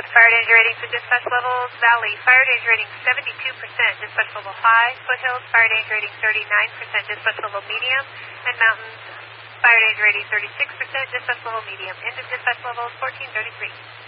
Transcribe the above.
with fire danger ratings and dispatch levels. Valley, fire danger rating 72%, dispatch level high. Foothills, fire danger rating 39%, dispatch level medium. And Mountains, fire danger rating 36%, dispatch level medium. End of dispatch level 1433.